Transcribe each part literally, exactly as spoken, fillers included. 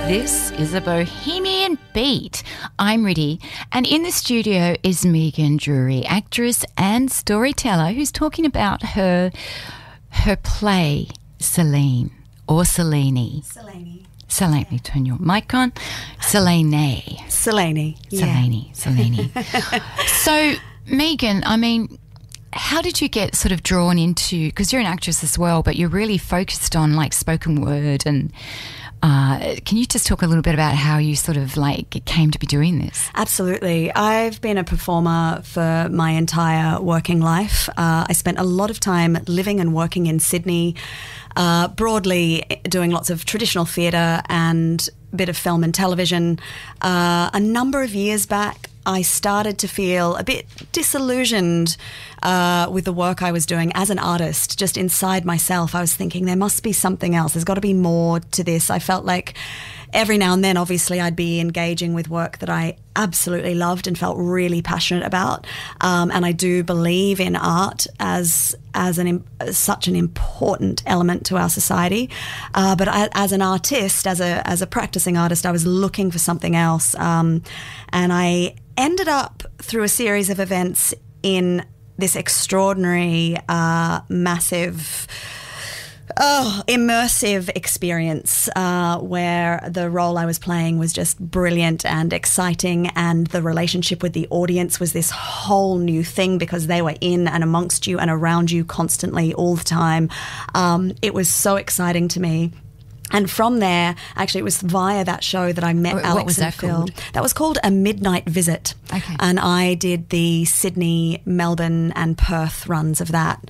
This is a Bohemian Beat. I'm Riddy, and in the studio is Megan Drury, actress and storyteller, who's talking about her her play, Selene, or Selene. Selene. Selene, yeah. Turn your mic on. Selene. Selene. Selene. Yeah. Selene. So, Megan, I mean, how did you get sort of drawn into, because you're an actress as well, but you're really focused on like spoken word and uh, can you just talk a little bit about how you sort of like came to be doing this? Absolutely. I've been a performer for my entire working life. Uh, I spent a lot of time living and working in Sydney, uh, broadly doing lots of traditional theatre and a bit of film and television. Uh, a number of years back, I started to feel a bit disillusioned uh, with the work I was doing as an artist. Just inside myself, I was thinking there must be something else. There's got to be more to this. I felt like every now and then, obviously, I'd be engaging with work that I absolutely loved and felt really passionate about. Um, and I do believe in art as as an as such an important element to our society. Uh, but I, as an artist, as a as a practicing artist, I was looking for something else. Um, and I ended up through a series of events in this extraordinary, uh, massive, oh, immersive experience uh, where the role I was playing was just brilliant and exciting, and the relationship with the audience was this whole new thing because they were in and amongst you and around you constantly all the time. Um, it was so exciting to me. And from there, actually, it was via that show that I met what Alex was and that Phil. called? That was called A Midnight Visit. Okay. And I did the Sydney, Melbourne and Perth runs of that.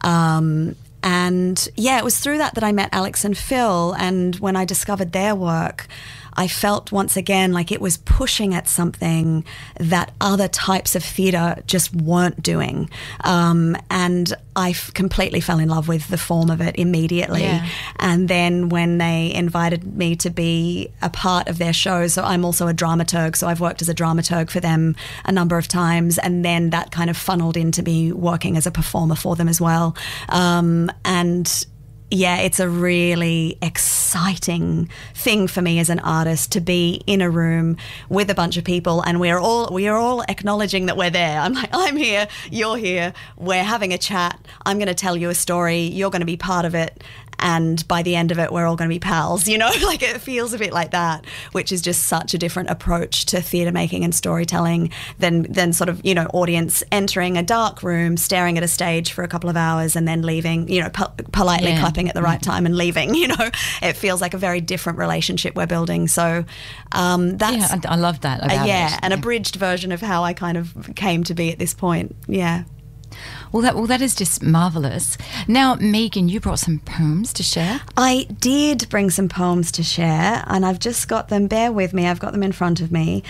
Um, and yeah, it was through that that I met Alex and Phil. And when I discovered their work, I felt once again like it was pushing at something that other types of theatre just weren't doing. Um, and I f- completely fell in love with the form of it immediately. Yeah. And then when they invited me to be a part of their show, so I'm also a dramaturg, so I've worked as a dramaturg for them a number of times, and then that kind of funneled into me working as a performer for them as well. Um, and yeah, it's a really exciting thing for me as an artist to be in a room with a bunch of people, and we're all we are all acknowledging that we're there. I'm like, I'm here, you're here, we're having a chat. I'm going to tell you a story. You're going to be part of it. And by the end of it, we're all going to be pals, you know, like it feels a bit like that, which is just such a different approach to theatre making and storytelling than, than sort of, you know, audience entering a dark room, staring at a stage for a couple of hours and then leaving, you know, po- politely yeah. clapping at the right time and leaving, you know. It feels like a very different relationship we're building. So um, that's... Yeah, I, I love that about uh, yeah, it. an Yeah. abridged version of how I kind of came to be at this point, yeah. Well, that well, that is just marvellous. Now, Megan, you brought some poems to share. I did bring some poems to share, and I've just got them. Bear with me. I've got them in front of me.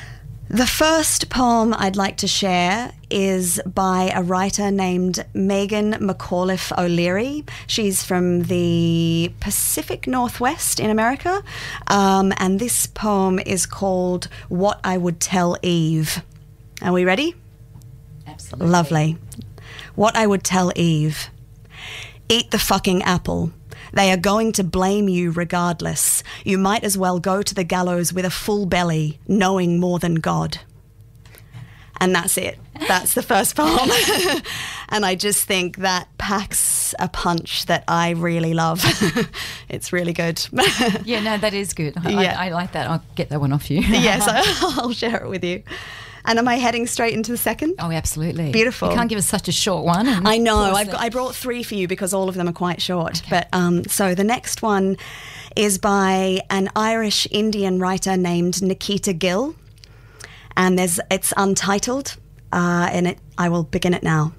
The first poem I'd like to share is by a writer named Megan McAuliffe O'Leary. She's from the Pacific Northwest in America, um, and this poem is called What I Would Tell Eve. Are we ready? Absolutely. Lovely. What I would tell Eve. Eat the fucking apple. They are going to blame you regardless. You might as well go to the gallows with a full belly, knowing more than God. And that's it. That's the first poem. And I just think that packs a punch that I really love. It's really good. Yeah, no, that is good. I, Yeah. I, I like that. I'll get that one off you. Yes, I'll share it with you. And am I heading straight into the second? Oh, absolutely. Beautiful. You can't give us such a short one. and I know. pause I've it. got, I brought three for you because all of them are quite short. But um, so the next one is by an Irish Indian writer named Nikita Gill, and there's it's untitled, uh, and it I will begin it now.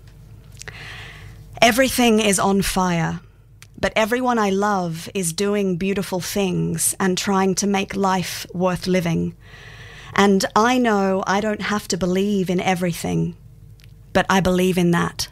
Everything is on fire, but everyone I love is doing beautiful things and trying to make life worth living. And I know I don't have to believe in everything, but I believe in that.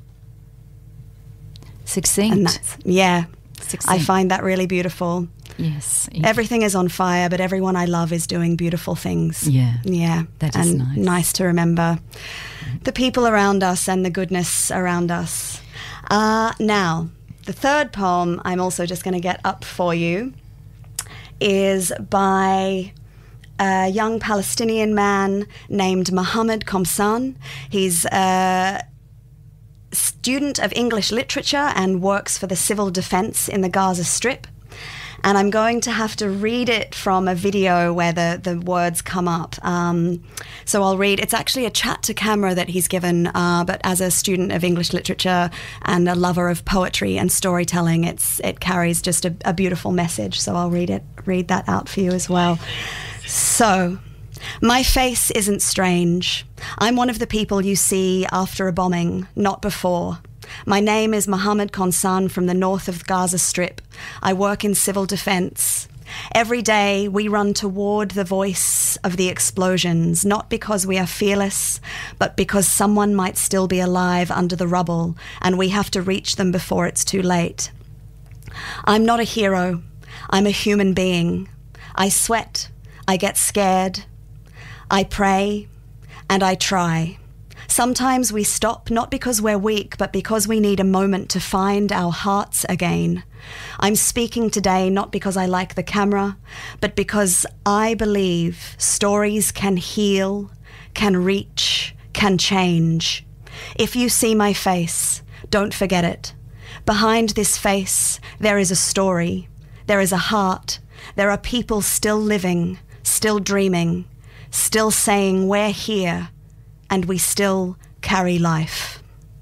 Succinct. And that's, yeah, Succinct. I find that really beautiful. Yes. Everything is on fire, but everyone I love is doing beautiful things. Yeah. Yeah. That is and nice. nice to remember the people around us and the goodness around us. Uh, now, the third poem I'm also just going to get up for you is by a young Palestinian man named Mohammed Komsan. He's a student of English literature and works for the civil defense in the Gaza Strip. And I'm going to have to read it from a video where the, the words come up. Um, so I'll read. It's actually a chat to camera that he's given, uh, but as a student of English literature and a lover of poetry and storytelling, it's it carries just a, a beautiful message. So I'll read it, read that out for you as well. So, my face isn't strange. I'm one of the people you see after a bombing, not before. My name is Mohammed Komsan from the north of the Gaza Strip. I work in civil defense. Every day we run toward the voice of the explosions, not because we are fearless, but because someone might still be alive under the rubble and we have to reach them before it's too late. I'm not a hero. I'm a human being. I sweat. I get scared. I pray. And I try. Sometimes we stop, not because we're weak, but because we need a moment to find our hearts again. I'm speaking today not because I like the camera, but because I believe stories can heal, can reach, can change. If you see my face, don't forget it. Behind this face, there is a story. There is a heart. There are people still living, still dreaming, still saying we're here, and we still carry life.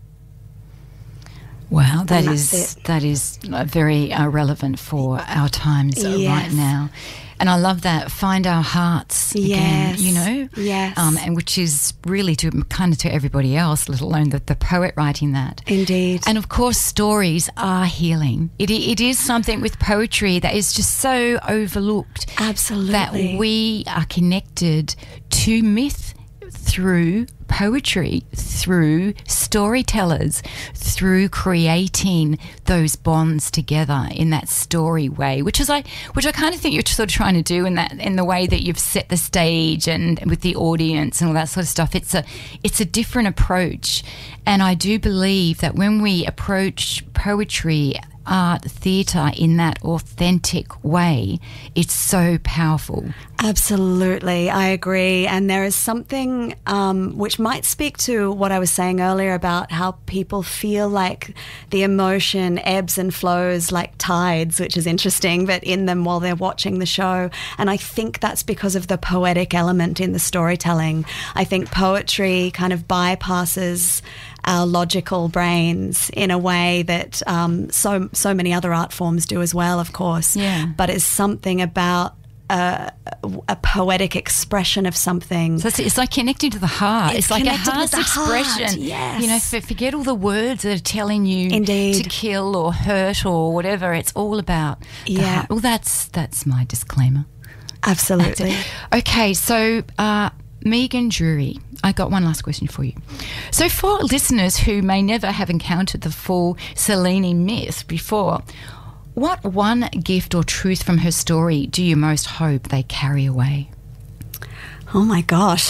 Wow, that is that is very uh, relevant for our times Yes. right now. And I love that, find our hearts again, Yes. you know? Yes. Um, and which is really to kind of to everybody else, let alone the, the poet writing that. Indeed. And of course, stories are healing. It, it is something with poetry that is just so overlooked. Absolutely. That we are connected to myth through poetry, through storytellers, through creating those bonds together in that story way, which is I, which I kind of think you're sort of trying to do in that, in the way that you've set the stage and with the audience and all that sort of stuff. It's a, it's a different approach, and I do believe that when we approach poetry, art, theatre in that authentic way, it's so powerful. Absolutely, I agree. And there is something um, which might speak to what I was saying earlier about how people feel like the emotion ebbs and flows like tides, which is interesting, but in them while they're watching the show. And I think that's because of the poetic element in the storytelling. I think poetry kind of bypasses our logical brains in a way that um, so so many other art forms do as well, of course. Yeah. But it's something about a, a poetic expression of something. So it's, it's like connecting to the heart. It's It's, like a connected heart's with the heart, expression. yes. You know, for, forget all the words that are telling you Indeed. to kill or hurt or whatever. It's all about the Yeah. heart. Well, that's that's my disclaimer. Absolutely. Okay, so uh, Megan Drury, I got one last question for you. So for listeners who may never have encountered the full Selene myth before, what one gift or truth from her story do you most hope they carry away? Oh my gosh.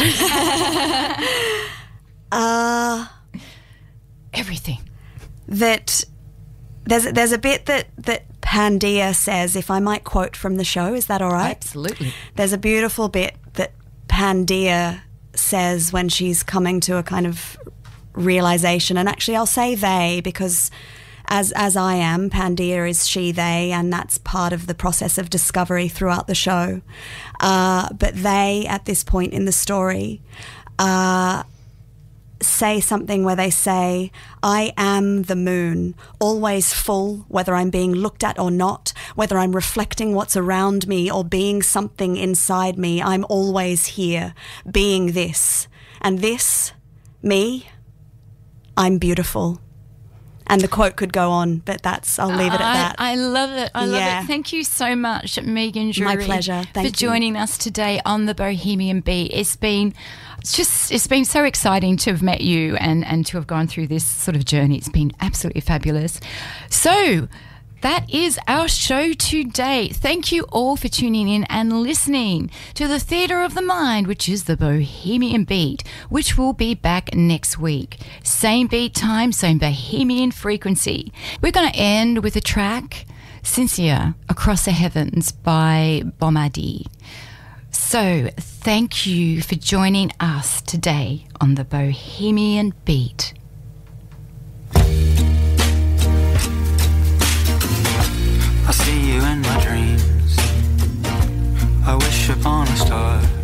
uh, Everything. that there's there's a bit that that Pandia says, if I might quote from the show, is that all right? Absolutely. There's a beautiful bit that Pandia says when she's coming to a kind of realization, and actually I'll say they because as as I am, Pandia is she, they, and that's part of the process of discovery throughout the show. Uh, but they, at this point in the story, uh, say something where they say, I am the moon, always full, whether I'm being looked at or not, whether I'm reflecting what's around me or being something inside me, I'm always here, being this. And this, me, I'm beautiful. And the quote could go on, but that's, I'll leave it at I, that. I love it. I love Yeah. it. Thank you so much, Megan Drury. My pleasure. Thank for you. joining us today on the Bohemian Beat. It's been it's just it's been so exciting to have met you and, and to have gone through this sort of journey. It's been absolutely fabulous. So that is our show today. Thank you all for tuning in and listening to the Theatre of the Mind, which is the Bohemian Beat, which will be back next week. Same beat time, same Bohemian frequency. We're going to end with a track Sincere Across the Heavens by Bomadi. So thank you for joining us today on the Bohemian Beat. I see you in my dreams. I wish upon a star.